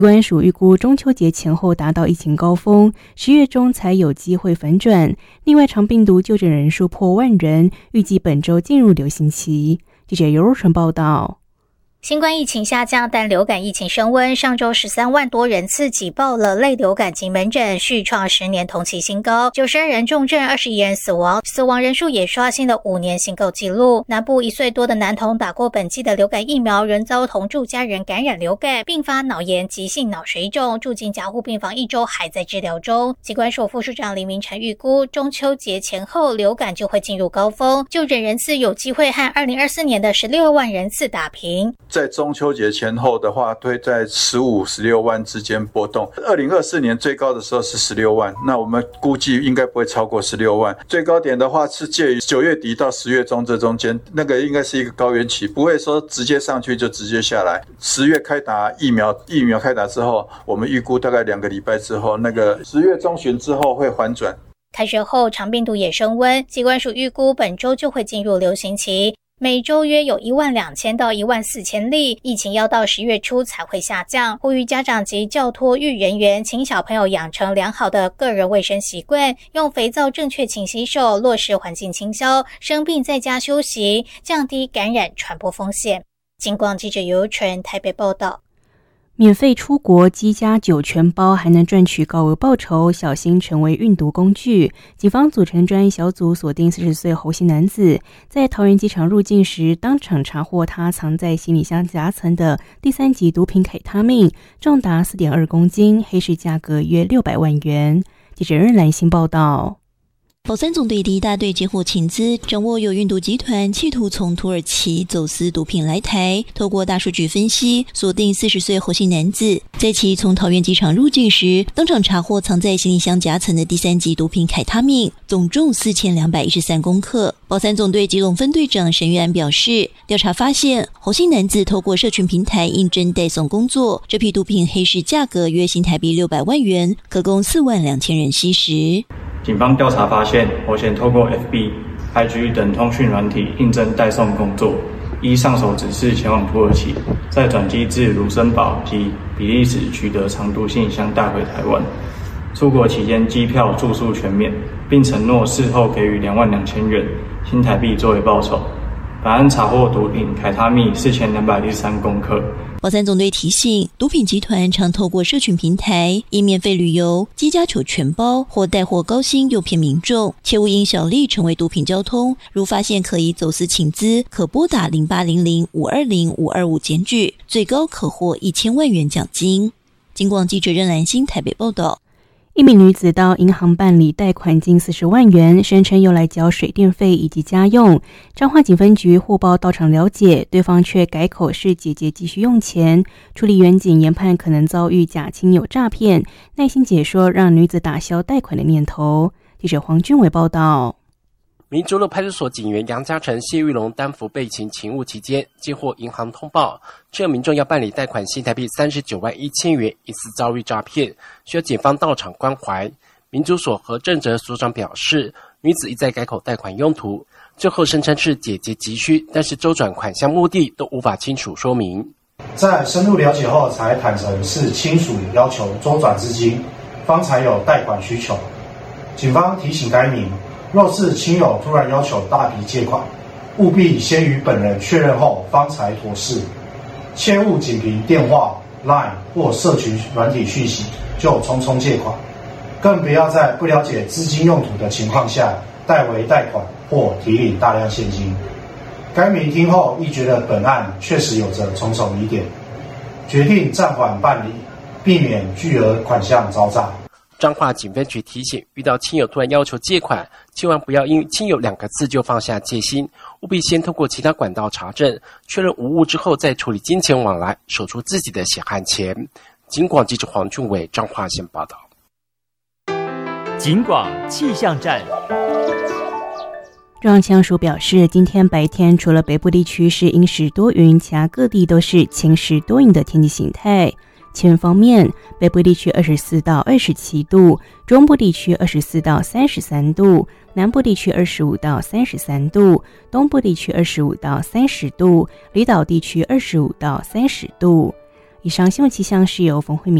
关署预估中秋节前后达到疫情高峰，10月中才有机会反转。另外，长病毒就诊人数破万人，预计本周进入流行期。记者尤若纯报道。 新冠疫情下降，但流感疫情升温，上周13万多人次挤爆了类流感及门诊，续创10年同期新高，92人重症，21人死亡，死亡人数也刷新了5年新高纪录。南部1岁多的男童打过本季的流感疫苗，仍遭同住家人感染流感，并发脑炎、急性脑水肿，住进加护病房1周，还在治疗中。疾管署副署长林明成预估，中秋节前后流感就会进入高峰，就诊人次有机会和2024年的16万人次打平。 在中秋节前后的话，会在15、16万之间波动。2024年最高的时候是16万，那我们估计应该不会超过16万。最高点的话是介于9月底到10月中这中间，那个应该是一个高原期，不会说直接上去就直接下来。10月开打疫苗开打之后，我们预估大概2个礼拜之后，那个10月中旬之后会反转。 开学后，长病毒也升温，疾管署预估本周就会进入流行期。每周约有12000到14000例，疫情要到10月初才会下降。呼吁家长及教托育人员，请小朋友养成良好的个人卫生习惯，用肥皂正确勤洗手，落实环境清消，生病在家休息，降低感染传播风险。警广记者尤纯台北报道。 免费出国机加酒全包，还能赚取高额报酬，小心成为运毒工具。警方组成专案小组锁定40岁侯姓男子，在桃园机场入境时，当场查获他藏在行李箱夹层的第3级毒品凯他命，重达4.2公斤，黑市价格约600万元。记者任兰欣报道。 保三总队第1大队接获情资，掌握有运毒集团企图从土耳其走私毒品来台，透过大数据分析，锁定40岁侯姓男子，在其从桃园机场入境时，当场查获藏在行李箱夹层的第3级毒品凯他命，总重4213公克。保三总队基隆分队长沈玉安表示，调查发现，侯姓男子透过社群平台应征代送工作，这批毒品黑市价格约新台币600万元，可供42000人吸食。 警方调查发现，侯嫌透过 FB、IG 等通讯软体应征代送工作，依上手指示前往土耳其，再转机至卢森堡及比利时取得长毒信箱带回台湾。出国期间机票住宿全免，并承诺事后给予22000元新台币作为报酬。本案查获毒品凯他命4213公克。 保三总队提醒，毒品集团常透过社群平台以免费旅游、机加酒全包或带货高薪诱骗民众，切勿因小利成为毒品交通。如发现可疑走私请资，可拨打0800-520-525检举，最高可获1000万元奖金。警广记者任兰欣台北报道。 一名女子到银行办理贷款近40万元，声称用来缴水电费以及家用。彰化警分局获报到场了解，对方却改口是姐姐急需用钱。处理员警研判可能遭遇假亲友诈骗，耐心解说让女子打消贷款的念头。记者黄俊伟报道。 民族路派出所警员杨嘉诚、谢玉龙担负备勤勤务期间，接获银行通报，这民众要办理贷款新台币39万1000元，疑似遭遇诈骗，需要警方到场关怀。民族所何正哲所长表示，女子一再改口贷款用途，最后声称是姐姐急需，但是周转款项目的都无法清楚说明。 在深入了解后，才坦诚是亲属要求周转资金，方才有贷款需求。警方提醒该名，若是亲友突然要求大笔借款，务必先与本人确认后方才妥适，切勿仅凭电话、LINE 或社群软体讯息就匆匆借款，更不要在不了解资金用途的情况下代为贷款或提领大量现金。该名听后亦觉得本案确实有着重重疑点，决定暂缓办理，避免巨额款项遭诈。 彰化警分局提醒，遇到亲友突然要求借款，千万不要因亲友2个字就放下戒心，务必先透过其他管道查证，确认无误之后再处理金钱往来，守住自己的血汗钱。警广记者黄俊伟彰化县报道。 警广气象站。 中央气象署表示，今天白天除了北部地区是阴时多云，其他各地都是晴时多云的天气形态。气温方面，北部地区24到27度，中部地区24到33度，南部地区25到33度，东部地区25到30度，离岛地区25到30度。 以上新闻气象是由冯慧敏